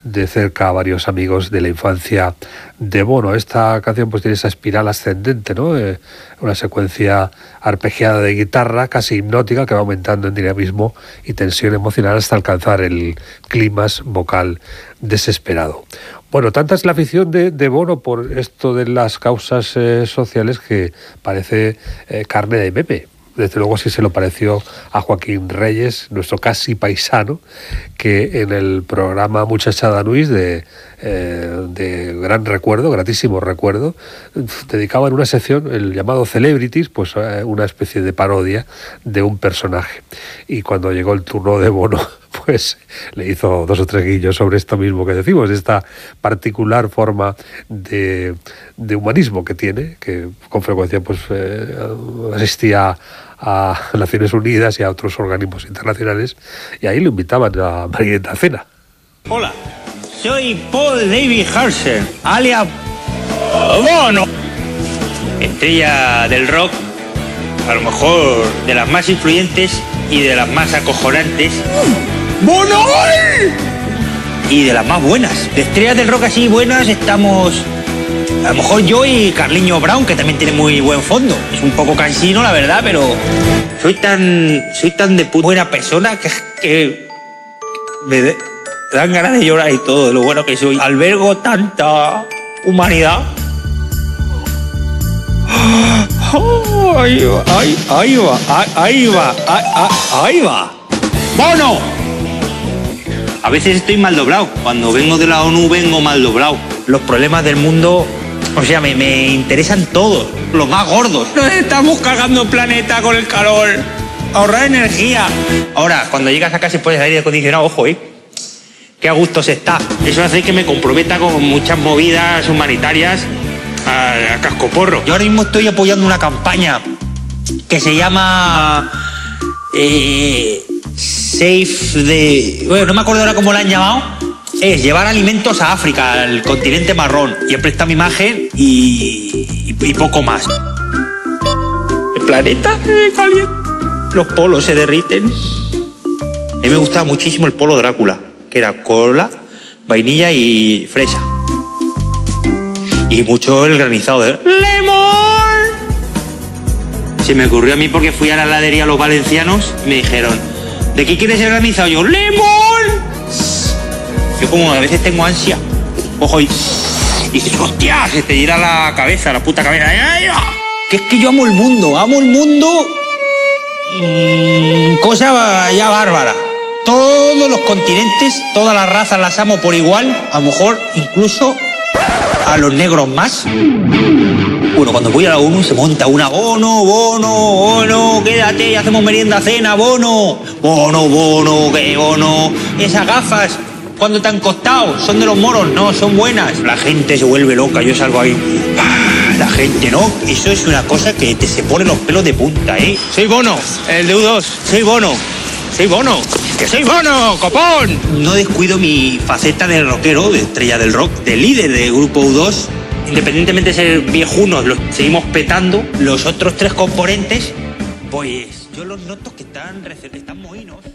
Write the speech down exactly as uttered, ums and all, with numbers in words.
de cerca a varios amigos de la infancia de Bono. Esta canción pues tiene esa espiral ascendente, ¿no? Eh, una secuencia arpegiada de guitarra casi hipnótica que va aumentando en dinamismo y tensión emocional hasta alcanzar el clímax vocal desesperado. Bueno, tanta es la afición de, de Bono por esto de las causas eh, sociales que parece eh, carne de meme. Desde luego sí se lo pareció a Joaquín Reyes, nuestro casi paisano, que en el programa Muchachada Nuis de, eh, de gran recuerdo, gratísimo recuerdo, dedicaban una sección, el llamado Celebrities, pues eh, una especie de parodia de un personaje. Y cuando llegó el turno de Bono, pues le hizo dos o tres guillos sobre esto mismo que decimos, esta particular forma de, de humanismo que tiene, que con frecuencia pues eh, asistía a Naciones Unidas y a otros organismos internacionales, y ahí lo invitaban a Marieta Cena. Hola, soy Paul David Harrison, alias Bono, estrella del rock, a lo mejor de las más influyentes y de las más acojonantes. ¡Bono! Y de las más buenas. De estrellas del rock así buenas estamos... A lo mejor yo y Carliño Brown, que también tiene muy buen fondo. Es un poco cansino, la verdad, pero... Soy tan... Soy tan de puta buena persona que... que me de, dan ganas de llorar y todo, de lo bueno que soy. Albergo tanta humanidad. Ahí va, ahí, ahí va, ahí va, ahí, ahí va. ¡Bono! A veces estoy mal doblado. Cuando vengo de la ONU vengo mal doblado. Los problemas del mundo, o sea, me, me interesan todos. Los más gordos. Nos estamos cagando el planeta con el calor. Ahorrar energía. Ahora, cuando llegas a casa y pones aire acondicionado, ojo, ¿eh? Qué a gusto se está. Eso hace que me comprometa con muchas movidas humanitarias a, a cascoporro. Yo ahora mismo estoy apoyando una campaña que se llama... Eh... Safe de... Bueno, no me acuerdo ahora cómo la han llamado. Es llevar alimentos a África, al continente marrón. Y he prestado mi imagen y, y, y poco más. El planeta es caliente. Los polos se derriten. A mí me gustaba muchísimo el polo Drácula, que era cola, vainilla y fresa. Y mucho el granizado de lemon. Se me ocurrió a mí porque fui a la heladería a los valencianos y me dijeron: ¿de qué quieres el granizado? Yo, ¡lemon! Yo como a veces tengo ansia, cojo y... Y dices, ¡hostia! Se te tira la cabeza, la puta cabeza. ¡Ay, ay! Que es que yo amo el mundo, amo el mundo... Mmm, cosa ya bárbara. Todos los continentes, todas las razas las amo por igual. A lo mejor incluso a los negros más. Bueno, cuando voy a la ONU se monta una Bono, Bono, Bono, quédate, hacemos merienda, cena, Bono, Bono, Bono, qué Bono. Esas gafas, ¿cuándo te han costado? ¿Son de los moros? No, son buenas. La gente se vuelve loca, yo salgo ahí. La gente, ¿no? Eso es una cosa que te se pone los pelos de punta, ¿eh? Soy Bono, el de U dos. Soy Bono, soy Bono. ¡Que soy Bono, copón! No descuido mi faceta de rockero, de estrella del rock, de líder del grupo U dos. Independientemente de ser viejunos, los seguimos petando. Los otros tres componentes, pues yo los noto que están, están mohinos.